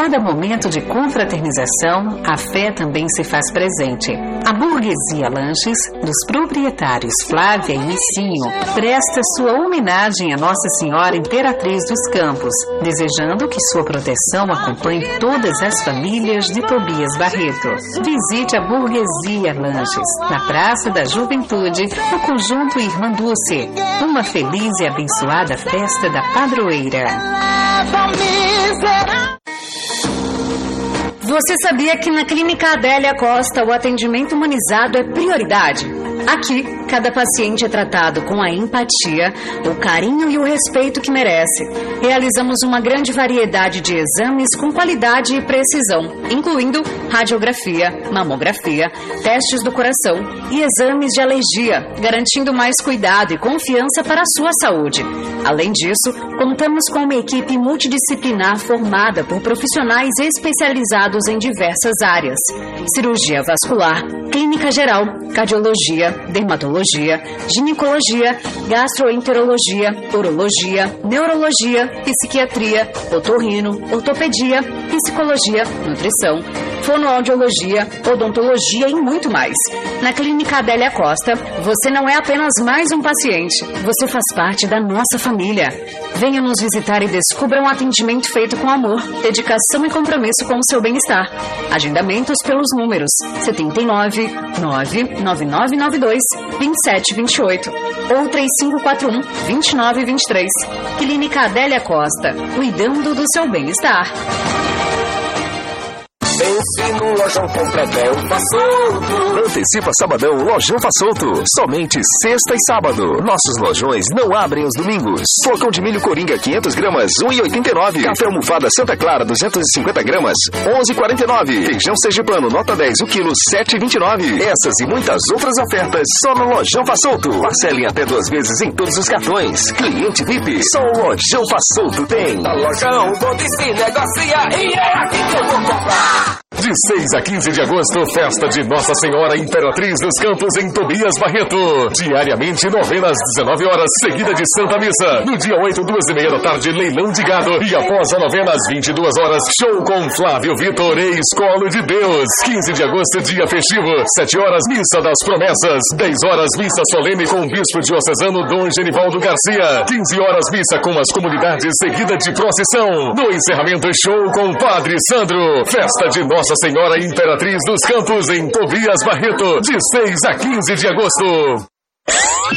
cada momento de confraternização, a fé também se faz presente. A Burguesia Lanches, dos proprietários Flávia e Missinho, presta sua homenagem a Nossa Senhora Imperatriz dos Campos, desejando que sua proteção acompanhe todas as famílias de Tobias Barreto. Visite a Burguesia Lanches, na Praça da Juventude, no Conjunto Irmã Dulce. Uma feliz e abençoada festa da padroeira. Você sabia que na Clínica Adélia Costa o atendimento humanizado é prioridade? Aqui, cada paciente é tratado com a empatia, o carinho e o respeito que merece. Realizamos uma grande variedade de exames com qualidade e precisão, incluindo radiografia, mamografia, testes do coração e exames de alergia, garantindo mais cuidado e confiança para a sua saúde. Além disso, contamos com uma equipe multidisciplinar formada por profissionais especializados em diversas áreas: cirurgia vascular, clínica geral, cardiologia, dermatologia, ginecologia, gastroenterologia, urologia, neurologia, psiquiatria, otorrino, ortopedia, psicologia, nutrição, fonoaudiologia, odontologia e muito mais. Na Clínica Adélia Costa, você não é apenas mais um paciente, você faz parte da nossa família. Venha nos visitar e descubra um atendimento feito com amor, dedicação e compromisso com o seu bem-estar. Agendamentos pelos números 79 99992 2728 ou 3541 2923. Clínica Adélia Costa, cuidando do seu bem-estar. Pense no Lojão Completel Fassolto. Antecipa sabadão, Lojão Fassolto. Somente sexta e sábado. Nossos lojões não abrem os domingos. Flocão de milho Coringa 500 gramas, 1,89. Café almofada Santa Clara 250 gramas, 11,49. Feijão sergipano nota 10 o quilo, 7,29. Essas e muitas outras ofertas só no Lojão Fassolto. Parcelem até 2 vezes em todos os cartões. Cliente VIP, só o Lojão Fassolto tem. A Lojão Bom se negocia e é aqui que eu vou comprar. De 6 a 15 de agosto, festa de Nossa Senhora Imperatriz dos Campos em Tobias Barreto. Diariamente, novenas 19 horas, seguida de Santa Missa. No dia 8, 2h30 da tarde, leilão de gado. E após a novena, às 22 horas, show com Flávio Vitor e Escola de Deus. 15 de agosto, dia festivo. 7 horas, Missa das Promessas. 10 horas, missa solene com o Bispo Diocesano Dom Genivaldo Garcia. 15 horas, missa com as comunidades, seguida de procissão. No encerramento, show com Padre Sandro. Festa de Nossa Senhora Imperatriz dos Campos em Tobias Barreto, de 6 a 15 de agosto.